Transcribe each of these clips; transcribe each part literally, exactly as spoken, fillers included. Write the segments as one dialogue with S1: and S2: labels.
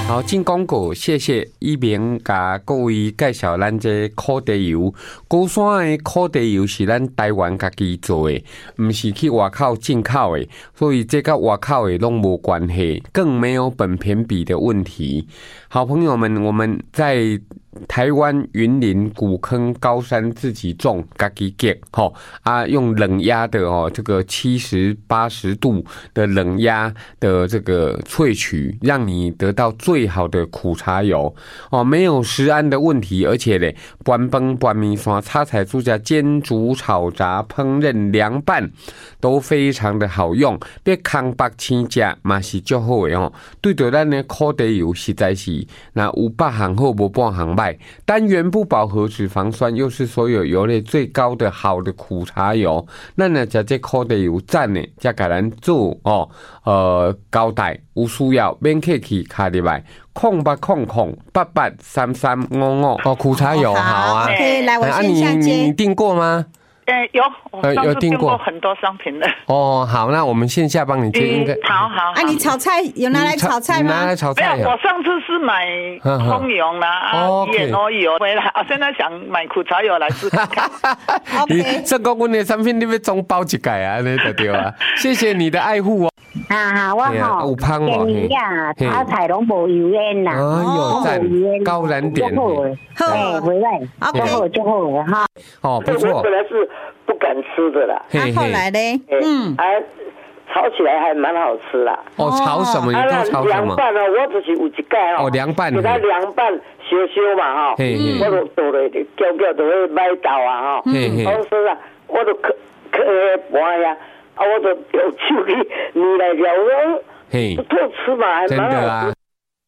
S1: 好，进广告，谢谢一鸣甲各位介绍咱这烤地油。高山的烤地油是咱台湾家己做的，唔是去外口进口的，所以这甲外口的拢无关系，更没有本片比的问题。好朋友们，我们在台湾云林古坑高山自己种，自己结，吼啊，用冷压的哦，这个七十八十度的冷压的这个萃取，让你得到最好的苦茶油哦，没有食安的问题，而且咧，拌饭、拌面线、炒菜、煮加煎、煮、炒、炸、烹饪、凉拌都非常的好用，别空白青食嘛是足好的哦。对着咱的烤地油实在是，那有八行好无半行歹。单元不饱和脂肪酸又是所有油类最高的好的苦茶油，咱呢食这烤地油赞呢，才甲咱做哦，呃交代有需要免客气卡入来。空八空空八八三三五五哦，苦茶油好啊，
S2: 可以来我线下接。
S1: 你订过吗？
S3: 呃，有，我上次订过很多商品的。
S1: 哦，好，那我们线下帮你接，应该
S3: 好好。
S2: 啊，你炒菜有拿来炒菜吗？
S1: 拿来炒菜。
S3: 没有，我上次是买葱油啦，啊，野挪油回来，啊，现在想买苦茶油来试看看。
S1: 你这个我的产品你要总包一盖啊，那就对啊。谢谢你的爱护哦。
S4: 啊，我吼建议啊，炒菜拢无油烟啦，
S1: 哎呦，赞，高燃点，
S4: 哎，回来，就好就好了哈。
S1: 哦，不错。
S5: 本来是不敢吃的啦，
S2: 那后来呢？嗯，
S5: 还炒起来还蛮好吃啦。
S1: 哦，炒什么？你都炒什么？
S5: 凉拌哦，我就是有一盖哦，
S1: 凉拌，
S5: 给它凉拌烧烧嘛哈，我就做了叫叫就会买豆啊哈，同时啊，我就刻刻盘呀。啊，我就用手去捏来调味，不错吃嘛，还蛮好吃。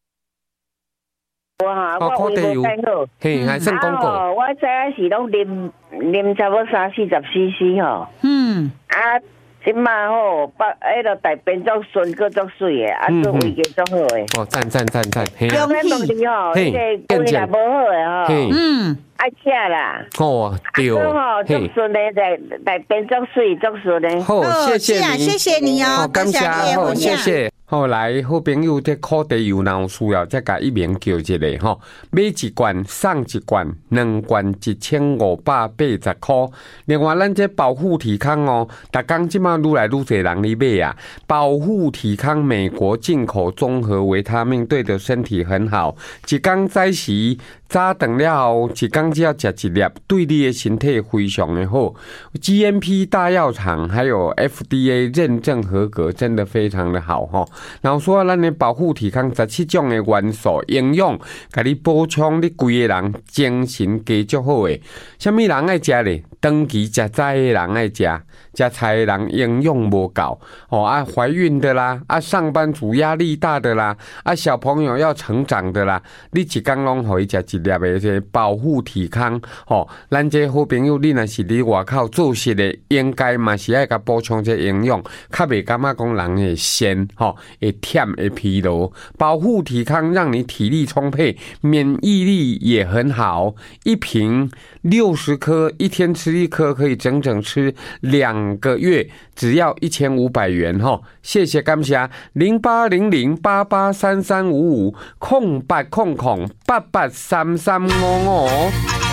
S4: 我哈，我胃无太好，
S1: 嘿，还剩公公。
S4: 我知影是拢啉啉差不多三四十 C C 吼。嗯。啊，即马吼，把迄个大便足顺，佫足水的，啊，做胃个足好的。
S1: 哦，赞赞赞赞！
S4: 有咩东西吼？迄个胃若无好的吼。嗯。爱吃啦，
S1: 哦，对，
S4: 哦，足顺的，在在变足水，足顺的。
S1: 好，谢谢你，
S2: 谢谢你哦，
S1: 感谢，好，谢谢。后来好朋友这烤地油若有需要，再甲一鸣叫一下吼，买一罐送一罐，两罐一千五百八十块。另外，咱这保护体康哦，逐工即马愈来愈侪人去买啊。保护体康美国进口综合维他命，对的身体很好。一工早时早顿了后，一工只要食一粒，对你的身体非常的好。G M P 大药厂还有 F D A 认证合格，真的非常的好哈。然后说咱的保护体康十七种的元素营养，给你补充你规个人精神加足好的。什么人爱食咧？长期食菜的人爱食，食菜的人营养无够哦啊，怀孕的啦，啊上班族压力大的啦，啊小朋友要成长的啦，你一工拢可以食一粒的这保护体康哦。咱这好朋友，你若是伫外口做事的，应该嘛是爱甲补充这营养，较袂感觉讲人会闲吼。会忝会疲劳，保护体康让你体力充沛，免疫力也很好。一瓶六十颗，一天吃一颗，可以整整吃两个月，只要一千五百元哈。谢谢感谢零八零零八八三三五五空八空空八八三三五五。